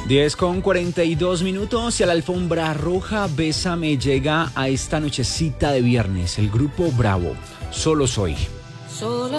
10:42 y a la alfombra roja Bésame llega a esta nochecita de viernes el grupo Bravo, Solo Soy. Solo